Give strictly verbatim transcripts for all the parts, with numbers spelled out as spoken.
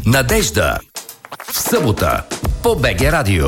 Надежда. В събота по БГ Радио.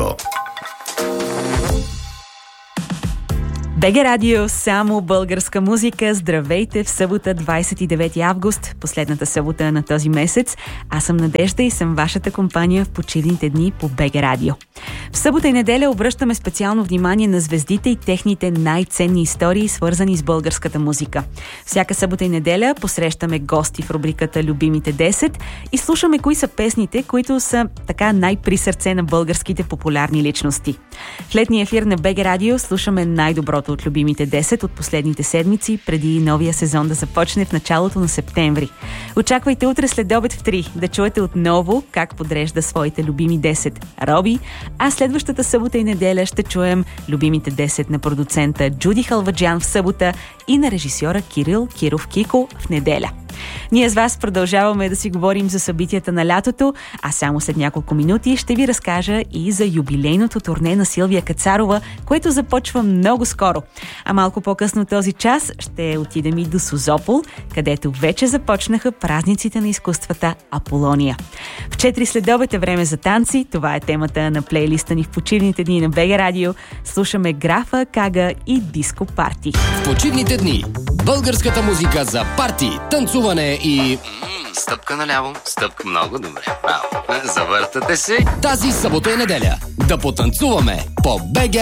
БГ Радио, само българска музика. Здравейте в събота, двадесет и девети август, последната събота на този месец. Аз съм Надежда и съм вашата компания в почивните дни по БГ Радио. В събота и неделя обръщаме специално внимание на звездите и техните най-ценни истории, свързани с българската музика. Всяка събота и неделя посрещаме гости в рубриката Любимите десет и слушаме кои са песните, които са така най-при сърце на българските популярни личности. В летния ефир на БГ Радио слушаме най-доброто от Любимите десет от последните седмици, преди новия сезон да започне в началото на септември. Очаквайте утре след обед в три да чуете отново как подрежда своите любими десет Роби, а следващата събота и неделя ще чуем Любимите десет на продуцента Джуди Халваджиан в събота и на режисьора Кирил Киров Кико в неделя. Ние с вас продължаваме да си говорим за събитията на лятото, а само след няколко минути ще ви разкажа и за юбилейното турне на Силвия Кацарова, което започва много скоро. А малко по-късно този час ще отидем и до Созопол, където вече започнаха празниците на изкуствата Аполония. В четири следобед е време за танци. Това е темата на плейлиста ни в почивните дни на БГ Радио. Слушаме Графа, Кага и Диско Парти. В почивните дни българската музика за парти, танцуване и... Стъпка наляво, стъпка много добре. Браво. Завъртате се. Тази събота и неделя да потанцуваме по БГ